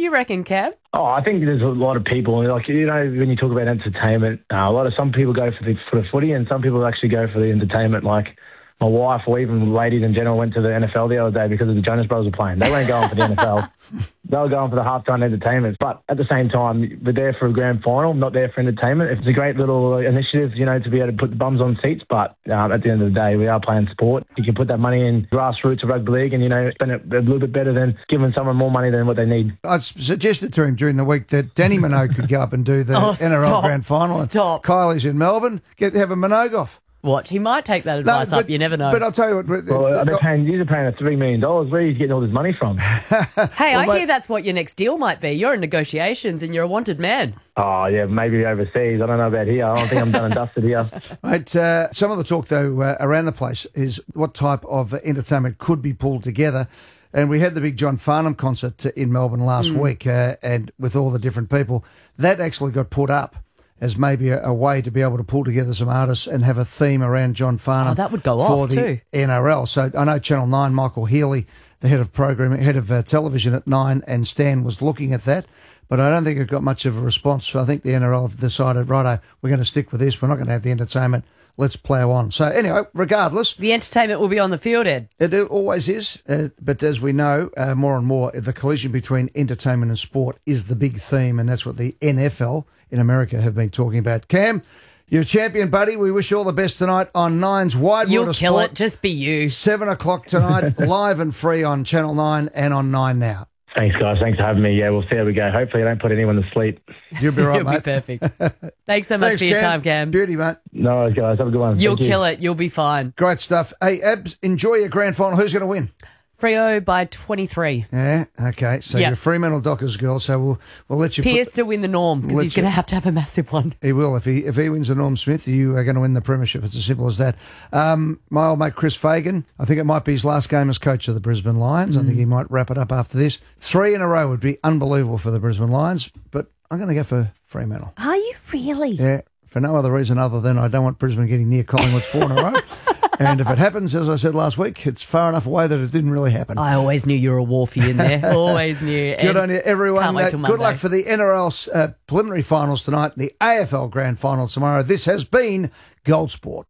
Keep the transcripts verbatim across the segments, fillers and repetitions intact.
you reckon, Kev? Oh, I think there's a lot of people, like, you know, when you talk about entertainment, uh, a lot of some people go for the, for the footy and some people actually go for the entertainment. Like my wife or even ladies in general went to the N F L the other day because of the Jonas Brothers were playing. They weren't going for the N F L. They were going for the halftime entertainment. But at the same time, we're there for a grand final, not there for entertainment. It's a great little initiative, you know, to be able to put the bums on seats. But um, at the end of the day, we are playing sport. You can put that money in grassroots of rugby league and, you know, spend it a little bit better than giving someone more money than what they need. I suggested to him during the week that Danny Minogue could go up and do the oh, N R L stop, grand final. Stop. Kylie's in Melbourne. Get have a Minogue off. What? He might take that advice no, but, up. You never know. But I'll tell you what. Well, I've been paying, you're paying us three million dollars. Where are you getting all this money from? hey, well, I mate, hear that's what your next deal might be. You're in negotiations and you're a wanted man. Oh, yeah, maybe overseas. I don't know about here. I don't think I'm done and dusted here. Mate, uh, some of the talk, though, uh, around the place is what type of entertainment could be pulled together. And we had the big John Farnham concert in Melbourne last mm. week, uh, and with all the different people. That actually got put up as maybe a, a way to be able to pull together some artists and have a theme around John Farnham. Oh, that would go for off the too. N R L. So I know Channel nine, Michael Healy, the head of programming, head of uh, television at Nine, and Stan was looking at that. But I don't think it got much of a response. So I think the N R L have decided, righto, we're going to stick with this. We're not going to have the entertainment. Let's plough on. So anyway, regardless. The entertainment will be on the field, Ed. It always is. Uh, but as we know, uh, more and more, the collision between entertainment and sport is the big theme, and that's what the N F L in America have been talking about. Cam, you're a champion, buddy. We wish you all the best tonight on Nine's Wide You'll Water kill Sport. it. Just be you. Seven o'clock tonight, live and free on Channel nine and on Nine Now. Thanks, guys. Thanks for having me. Yeah, we'll see how we go. Hopefully I don't put anyone to sleep. You'll be right, You'll mate. be perfect. Thanks so much Thanks, for your Cam. time, Cam. Beauty, mate. No worries, guys. Have a good one. You'll Thank kill you. it. You'll be fine. Great stuff. Hey, Abs, enjoy your grand final. Who's going to win? Freo by twenty-three. Yeah, okay. So Yep. you're a Fremantle Dockers girl, so we'll we'll let you Pierce put, to win the Norm because Let's he's going to you- have to have a massive one. He will. If he if he wins the Norm Smith, you are going to win the premiership. It's as simple as that. Um, my old mate Chris Fagan, I think it might be his last game as coach of the Brisbane Lions. Mm. I think he might wrap it up after this. Three in a row would be unbelievable for the Brisbane Lions, but I'm going to go for Fremantle. Are you really? Yeah, for no other reason other than I don't want Brisbane getting near Collingwood's four in a row. And if it happens, as I said last week, it's far enough away that it didn't really happen. I always knew you were a Wolfie in there. Always knew. Good on you, everyone. Can't wait Uh, till good Monday. luck for the N R L uh, preliminary finals tonight, the A F L Grand Final tomorrow. This has been Gold Sport.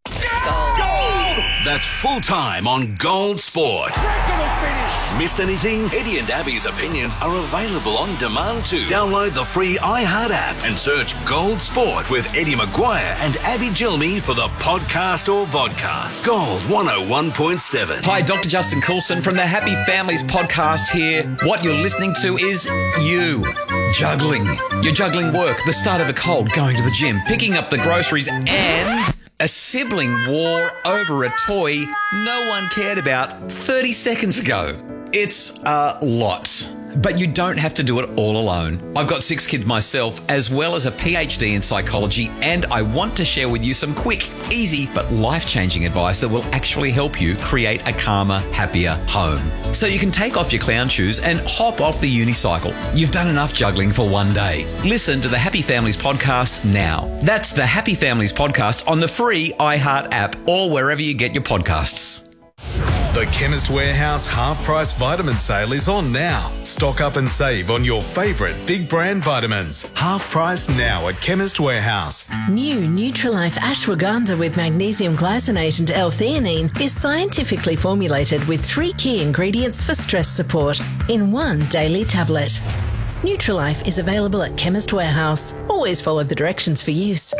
That's full time on Gold Sport. Missed anything? Eddie and Abby's opinions are available on demand too. Download the free iHeart app and search Gold Sport with Eddie Maguire and Abby Gilmy for the podcast or vodcast. Gold one oh one point seven. Hi, Doctor Justin Coulson from the Happy Families podcast here. What you're listening to is you. Juggling. You're juggling work, the start of a cold, going to the gym, picking up the groceries, and a sibling war over a toy no one cared about thirty seconds ago. It's a lot. But you don't have to do it all alone. I've got six kids myself, as well as a P H D in psychology, and I want to share with you some quick, easy, but life-changing advice that will actually help you create a calmer, happier home. So you can take off your clown shoes and hop off the unicycle. You've done enough juggling for one day. Listen to the Happy Families podcast now. That's the Happy Families podcast on the free iHeart app or wherever you get your podcasts. The Chemist Warehouse half-price vitamin sale is on now. Stock up and save on your favourite big brand vitamins. Half price now at Chemist Warehouse. New Nutrilife Ashwagandha with magnesium glycinate and L-theanine is scientifically formulated with three key ingredients for stress support in one daily tablet. Nutrilife is available at Chemist Warehouse. Always follow the directions for use.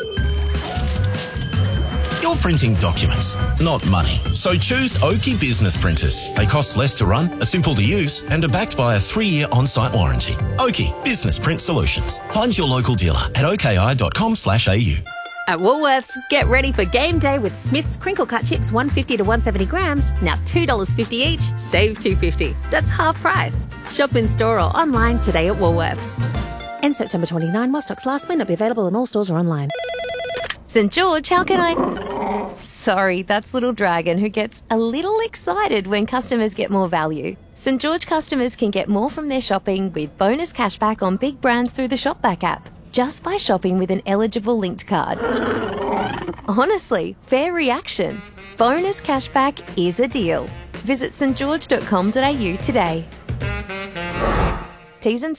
You're printing documents, not money. So choose Oki Business Printers. They cost less to run, are simple to use, and are backed by a three-year on-site warranty. Oki Business Print Solutions. Find your local dealer at oki.com slash au. At Woolworths, get ready for game day with Smith's Crinkle Cut Chips one fifty to one seventy grams, now two dollars fifty each, save two fifty. That's half price. Shop in store or online today at Woolworths. End September twenty-ninth, while stocks last, may not be available in all stores or online. St George, how can I... Sorry, that's Little Dragon, who gets a little excited when customers get more value. St George customers can get more from their shopping with bonus cashback on big brands through the Shopback app, just by shopping with an eligible linked card. Honestly, fair reaction. Bonus cashback is a deal. Visit st george dot com dot a u today. T's and